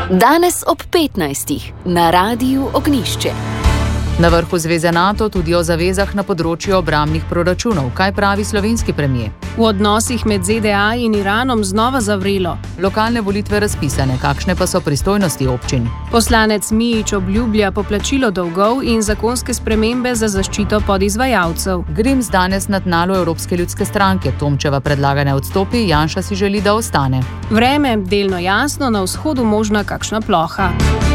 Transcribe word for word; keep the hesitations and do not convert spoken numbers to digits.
Danes ob petnajstih na Radiu Ognjišče. Na vrhu Zveze NATO tudi o zavezah na področju obrambnih proračunov. Kaj pravi slovenski premier? V odnosih med Z D A in Iranom znova zavrelo. Lokalne volitve razpisane, kakšne pa so pristojnosti občin? Poslanec Mijić obljublja poplačilo dolgov in zakonske spremembe za zaščito podizvajalcev. Grims danes na tnalu Evropske ljudske stranke. Tomčeva predlaga ne odstopi, Janša si želi, da ostane. Vreme delno jasno, na vzhodu možna kakšna ploha.